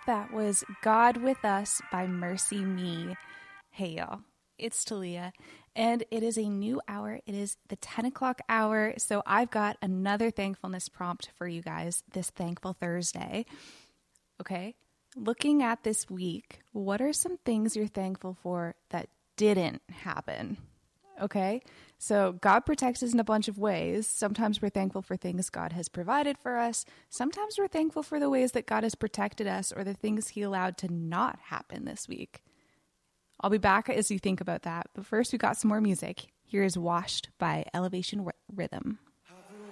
That was God With Us by Mercy Me. Hey, y'all. It's Talia, and it is a new hour. It is the 10 o'clock hour, so I've got another thankfulness prompt for you guys this Thankful Thursday. Okay? Looking at this week, what are some things you're thankful for that didn't happen? Okay? So God protects us in a bunch of ways. Sometimes we're thankful for things God has provided for us. Sometimes we're thankful for the ways that God has protected us or the things he allowed to not happen this week. I'll be back as you think about that. But first, we got some more music. Here is Washed by Elevation Rhythm.